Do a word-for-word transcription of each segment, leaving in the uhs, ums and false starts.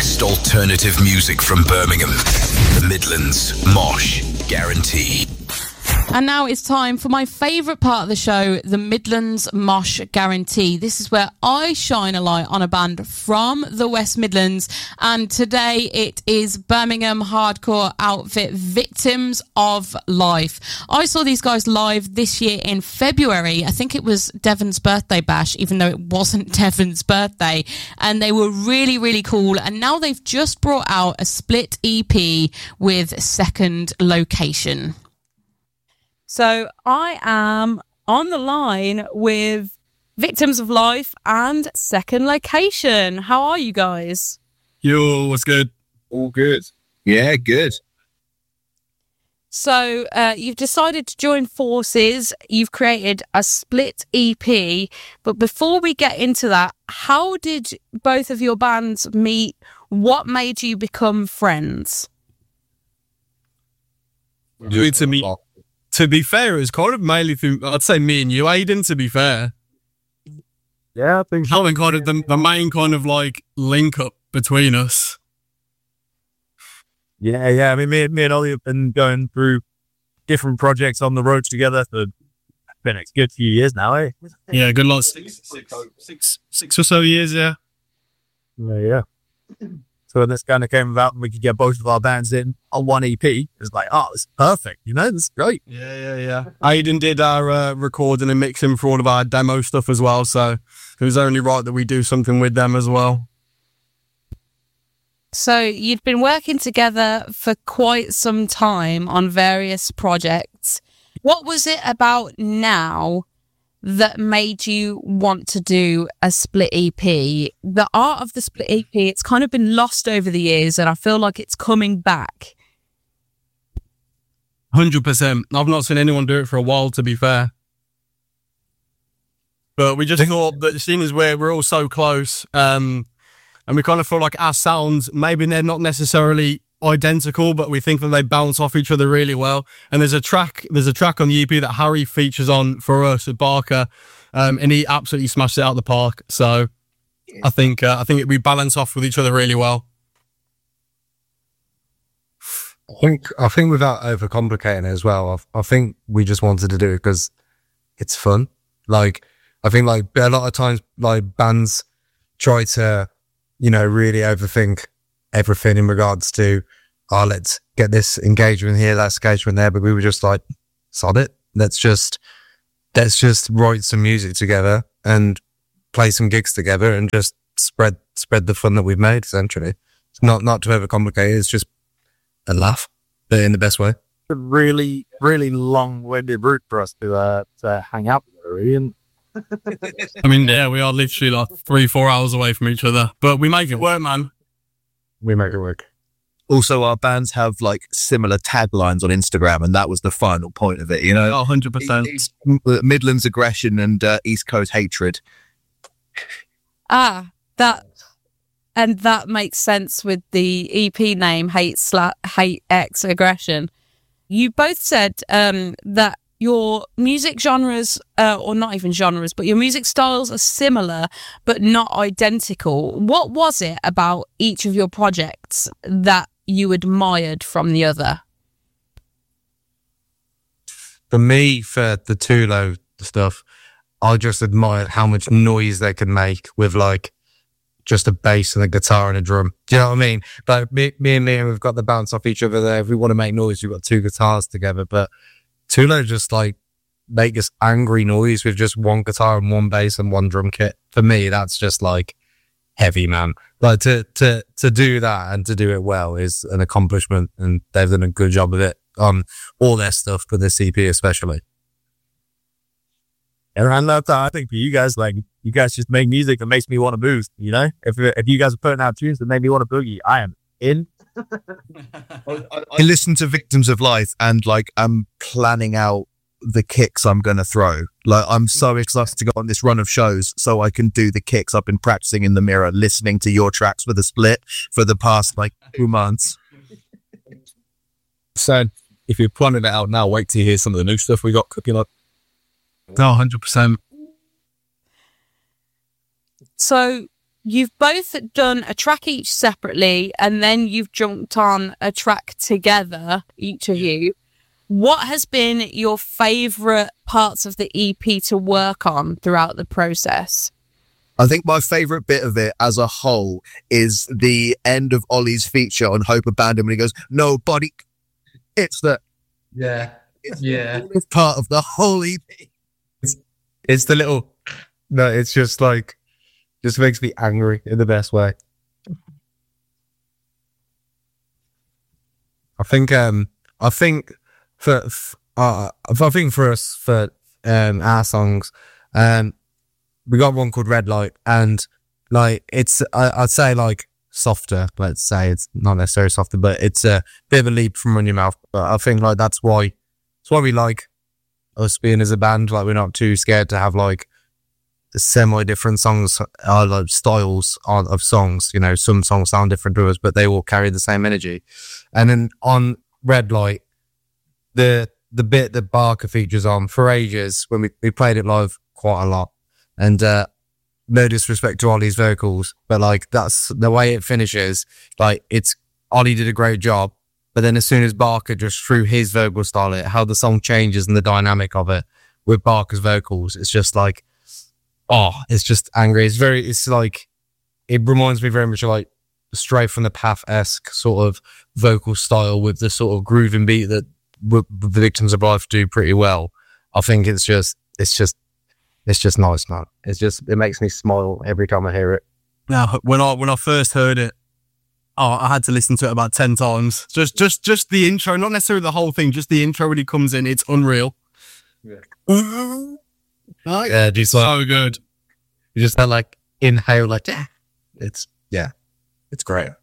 best alternative music from Birmingham. The Midlands Mosh Guarantee. And now it's time for my favourite part of the show, the Midlands Mosh Guarantee. This is where I shine a light on a band from the West Midlands. And today it is Birmingham hardcore outfit Victims of Life. I saw these guys live this year in February. I think it was Devon's birthday bash, even though it wasn't Devon's birthday. And they were really, really cool. And now they've just brought out a split E P with Second Location. So I am on the line with Victims of Life and Second Location. How are you guys? Yo, what's good? All good. Yeah, good. So uh, you've decided to join forces. You've created a split E P. But before we get into that, how did both of your bands meet? What made you become friends? Due to me. To be fair, it was kind of mainly through, I'd say me and you, Aiden, to be fair. Yeah, I think Having kind of the, the main kind of like link up between us. Yeah, yeah. I mean, me, me and Ollie have been going through different projects on the road together for been a good few years now, eh? Yeah, good lot. Six, six, six, six or so years, yeah. Yeah, yeah. So when this kind of came about and we could get both of our bands in on one E P, it's like, oh, it's perfect, you know, this is great. Yeah, yeah, yeah. Aiden did our uh, recording and mixing for all of our demo stuff as well, so it was only right that we do something with them as well. So you'd been working together for quite some time on various projects. What was it about now that made you want to do a split E P? The art of the split E P, it's kind of been lost over the years and I feel like it's coming back. one hundred percent. I've not seen anyone do it for a while, to be fair. But we just thought that seeing as we're, we're all so close, um, and we kind of feel like our sounds, maybe they're not necessarily identical, but we think that they bounce off each other really well. And there's a track, there's a track on the E P that Harry features on for us with Barker, um, and he absolutely smashed it out of the park. So I think uh, I think we balance off with each other really well. I think I think without overcomplicating it as well, I, I think we just wanted to do it because it's fun. Like I think like a lot of times like bands try to, you know, really overthink everything in regards to, oh, let's get this engagement here, that's engagement there. But we were just like, sod it. Let's just, let's just write some music together and play some gigs together and just spread, spread the fun that we've made, essentially. It's not, not to overcomplicate it. It's just a laugh, but in the best way. A really, really long-winded route for us to, uh, to hang out with, really. And I mean, yeah, we are literally like three, four hours away from each other, but we make it work, man. We make it work. Also, our bands have like similar taglines on Instagram, and that was the final point of it, you know? Oh, one hundred percent. East, Midlands aggression and uh, East Coast hatred. Ah, that, and that makes sense with the E P name, Hate Sla- Hate X Aggression. You both said um, that your music genres, uh, or not even genres, but your music styles are similar, but not identical. What was it about each of your projects that you admired from the other? For me, for the Tulo stuff, I just admired how much noise they could make with like just a bass and a guitar and a drum. Do you know what I mean? Like me, me and Liam, we've got the bounce off each other there. If we want to make noise, we've got two guitars together, but Tulo just like make this angry noise with just one guitar and one bass and one drum kit. For me, that's just like heavy, man. Like to to to do that and to do it well is an accomplishment, and they've done a good job of it on all their stuff, but this E P especially. And I love that. I think for you guys, like, you guys just make music that makes me want to move, you know? If if you guys are putting out tunes that make me want to boogie, I am in. I, I listen to Victims of Life and like I'm planning out the kicks I'm going to throw. Like I'm so excited to go on this run of shows so I can do the kicks. I've been practicing in the mirror, listening to your tracks for the split for the past like two months. So if you're planning it out now, wait till you hear some of the new stuff we got cooking up. No, one hundred percent. So you've both done a track each separately, and then you've jumped on a track together, each of you. What has been your favourite parts of the E P to work on throughout the process? I think my favourite bit of it as a whole is the end of Ollie's feature on Hope Abandoned when he goes, "Nobody." It's the Yeah. it's Yeah. the part of the whole E P. It's, it's the little, no, it's just like, just makes me angry in the best way. I think, um, I think for, uh, I think for us, for, um, our songs, um, we got one called Red Light, and like, it's, I, I'd say like softer, let's say. It's not necessarily softer, but it's a bit of a leap from Run Your Mouth. But I think like that's why, that's why we like us being as a band. Like, we're not too scared to have like semi-different songs, uh, like styles of, of songs. You know, some songs sound different to us, but they all carry the same energy. And then on Red Light, the the bit that Barker features on for ages, when we, we played it live quite a lot, and uh, no disrespect to Ollie's vocals, but like that's the way it finishes. Like, it's Ollie did a great job, but then as soon as Barker just threw his vocal style at it, how the song changes and the dynamic of it with Barker's vocals, it's just like, oh, it's just angry. It's very, it's like, it reminds me very much of like Straight from the Path-esque sort of vocal style with the sort of grooving beat that w- the Victims of Life do pretty well. I think it's just, it's just, it's just nice, man. It's just, it makes me smile every time I hear it. Now, when I when I first heard it, oh, I had to listen to it about ten times. Just, just, just the intro, not necessarily the whole thing. Just the intro when he comes in, it's unreal. Yeah, Oh, yeah, just like, so good. you just like inhale, like, yeah. It's, yeah, it's great.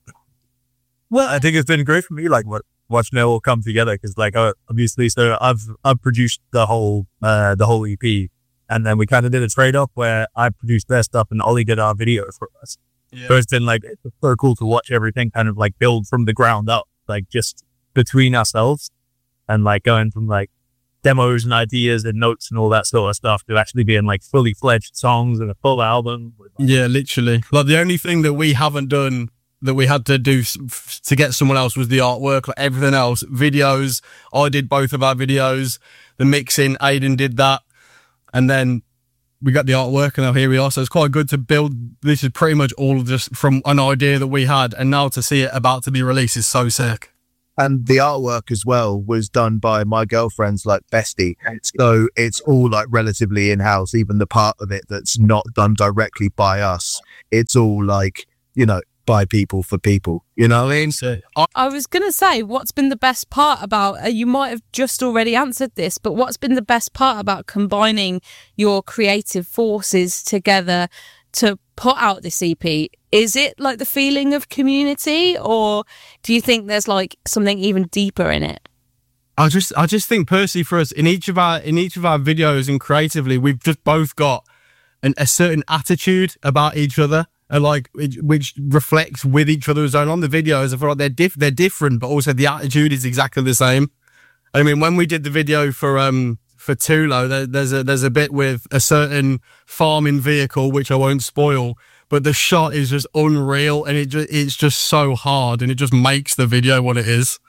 Well, I think it's been great for me, like what watching it all come together, because like uh, obviously, so I've I've produced the whole uh the whole E P, and then we kind of did a trade off where I produced their stuff and Ollie did our video for us. Yeah. So it's been like it's so cool to watch everything kind of like build from the ground up, like just between ourselves, and like going from like demos and ideas and notes and all that sort of stuff to actually being like fully fledged songs and a full album. With, like, Yeah, literally. Like, the only thing that we haven't done that we had to do s- f- to get someone else was the artwork. Like, everything else, videos. I did both of our videos. The mixing, Aiden did that, and then we got the artwork, and now here we are. So it's quite good to build. This is pretty much all just from an idea that we had, and now to see it about to be released is so sick. And the artwork as well was done by my girlfriend's like bestie. So it's all like relatively in-house, even the part of it that's not done directly by us. It's all like, you know, by people for people. You know what I mean? So I, I was going to say, what's been the best part about, uh, you might have just already answered this, but what's been the best part about combining your creative forces together to put out this E P? Is it like the feeling of community, or do you think there's like something even deeper in it? I just, I just think personally for us in each of our, in each of our videos and creatively, we've just both got an, a certain attitude about each other, and like which, which reflects with each other as on on the videos. I feel like they're diff, they're different, but also the attitude is exactly the same. I mean, when we did the video for um for Tulo, there, there's a there's a bit with a certain farming vehicle which I won't spoil, but the shot is just unreal, and it just, it's just so hard, and it just makes the video what it is.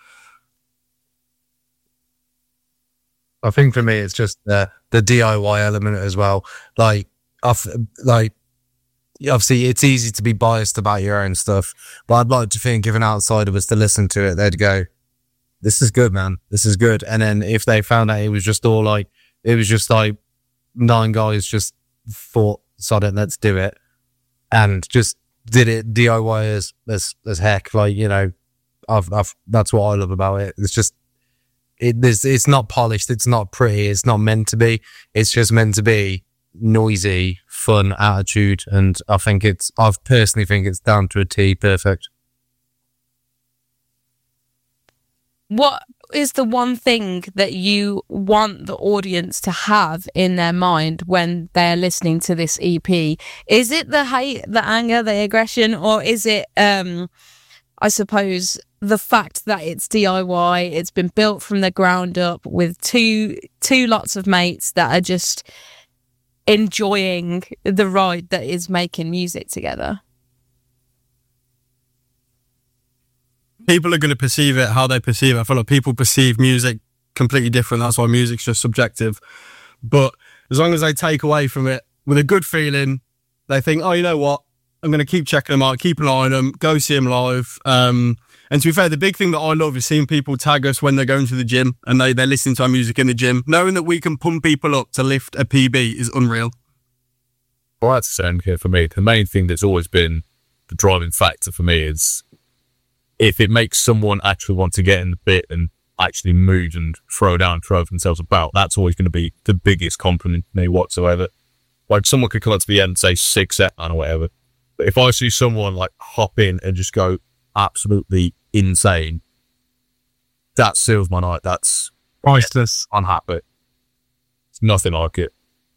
I think for me, it's just the the D I Y element as well. Like, I've, like, obviously, it's easy to be biased about your own stuff, but I'd like to think if an outsider was to listen to it, they'd go, "This is good, man. This is good." And then if they found out it was just all like, it was just like nine guys just thought, "Sod it, let's do it," and just did it D I Y as as as heck. Like, you know, I've, I've that's what I love about it. It's just. It, this, it's not polished, it's not pretty, it's not meant to be. It's just meant to be noisy, fun attitude, and I think it's, I personally think it's down to a T, perfect. What is the one thing that you want the audience to have in their mind when they're listening to this E P? Is it the hate, the anger, the aggression, or is it, um, I suppose, the fact that it's D I Y, it's been built from the ground up with two two lots of mates that are just enjoying the ride that is making music together? people are going to perceive it how they perceive it. I feel like people perceive music completely different. That's why music's just subjective. But as long as they take away from it with a good feeling, they think, oh, you know what? I'm going to keep checking them out, keep an eye on them, go see them live. Um, and to be fair, the big thing that I love is seeing people tag us when they're going to the gym and they, they're listening to our music in the gym. Knowing that we can pump people up to lift a P B is unreal. Well, that's the same here for me. The main thing that's always been the driving factor for me is if it makes someone actually want to get in the bit and actually move and throw down, throw themselves about, that's always going to be the biggest compliment to me whatsoever. Like someone could come up to the end and say six set or whatever. But if I see someone like hop in and just go absolutely insane, that seals my night. That's priceless. I'm happy. It's nothing like it.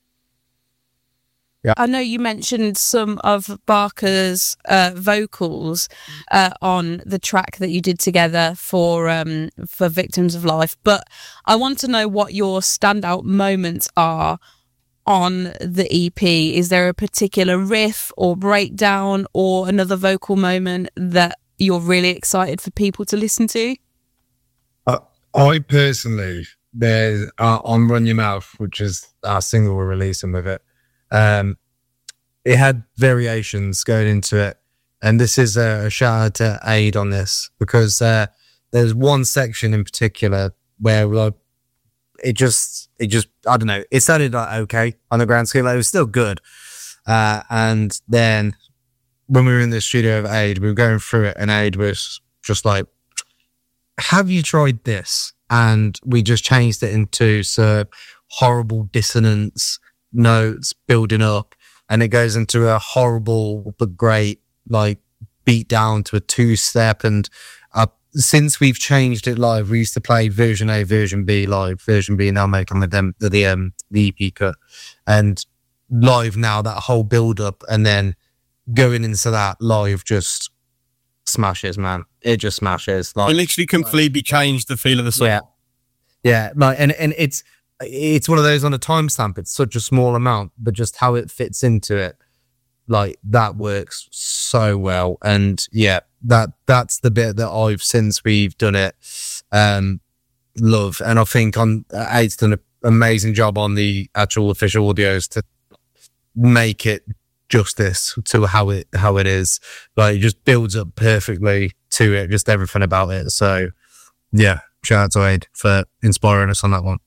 Yeah. I know you mentioned some of Barker's uh, vocals uh, on the track that you did together for um, for Victims of Life, but I want to know what your standout moments are on the E P. Is there a particular riff or breakdown or another vocal moment that you're really excited for people to listen to? Uh, I personally, there's uh, on Run Your Mouth, which is our single we're releasing with it. Um, it had variations going into it, and this is a, a shout out to Aid on this because uh, there's one section in particular where like it just, it just, I don't know, it sounded like okay on the grand scale, like, it was still good. Uh, and then when we were in the studio with Aid, we were going through it, and Aid was just like, "Have you tried this?" And we just changed it into so horrible dissonance notes building up, and it goes into a horrible but great like beat down to a two step. And uh, since we've changed it live, we used to play version A, version B live, version B now making with them the, the um the E P cut, and live now that whole build up and then going into that live just smashes, man. It just smashes. Like, it literally completely changed the feel of the song. Yeah, yeah, like and and it's. It's one of those on a timestamp. It's such a small amount, but just how it fits into it, like that works so well. And yeah, that that's the bit that I've since we've done it, um, love. And I think on uh, Aid's done an amazing job on the actual official audios to make it justice to how it how it is. Like it just builds up perfectly to it, just everything about it. So yeah, shout out to Aid for inspiring us on that one.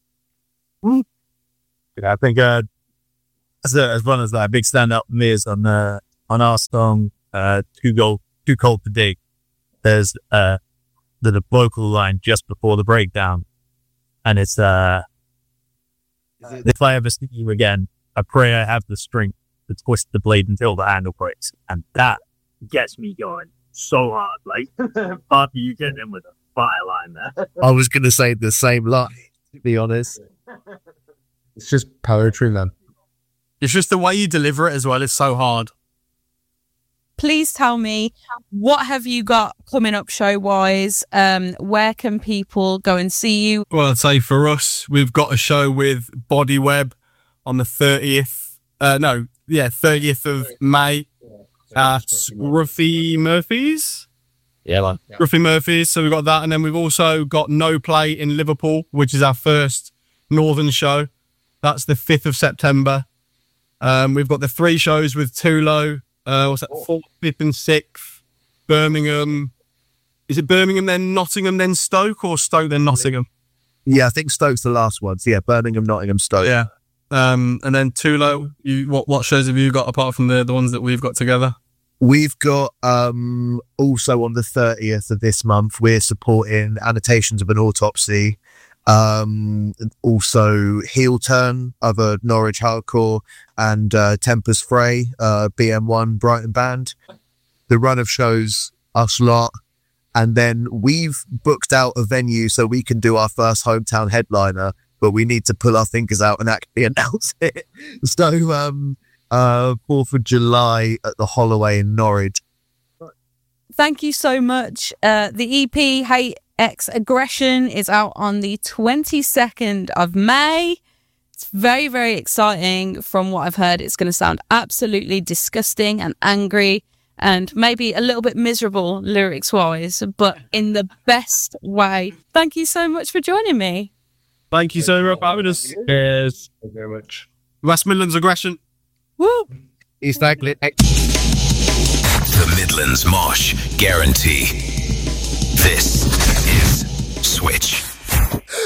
Yeah, I think uh, as, a, as one as that big standout for me is on uh, on our song uh, "Too Cold Too Cold to Dig." There's uh, the, the vocal line just before the breakdown, and it's uh, "If I ever see you again, I pray I have the strength to twist the blade until the handle breaks," and that gets me going so hard. Like after you get in with a fire line there, I was going to say the same line. To be honest. It's just poetry, man. It's just the way you deliver it as well is so hard. Please tell me, what have you got coming up show-wise? Um, where can people go and see you? Well, I'd say for us, we've got a show with Bodyweb on the thirtieth. Uh, no, yeah, thirtieth of May at Ruffy Murphy's. Yeah, man. Ruffy Murphy's. So we've got that. And then we've also got No Play in Liverpool, which is our first Northern show. That's the fifth of September. Um, we've got the three shows with Tulo. Uh, what's that? fourth, fifth and sixth. Birmingham. Is it Birmingham, then Nottingham, then Stoke, or Stoke, then Nottingham? Yeah, I think Stoke's the last one. So yeah, Birmingham, Nottingham, Stoke. Yeah. Um, and then Tulo, you, what, what shows have you got apart from the, the ones that we've got together? We've got um, also on the thirtieth of this month, we're supporting Annotations of an Autopsy. Um, also Heel Turn, other Norwich hardcore, and uh, Tempest Fray, uh, B M one Brighton band. The run of shows, us lot. And then we've booked out a venue so we can do our first hometown headliner, but we need to pull our fingers out and actually announce it. So, um, Uh, fourth of July at the Holloway in Norwich. Thank you so much. Uh, the E P Hate X Aggression is out on the twenty-second of May. It's very, very exciting. From what I've heard, it's going to sound absolutely disgusting and angry and maybe a little bit miserable lyrics wise, but in the best way. Thank you so much for joining me. Thank you so much for having us. Cheers. Thank you very much. West Midlands aggression. Woo! East Anglia. The Midlands Mosh Guarantee. This is Switch.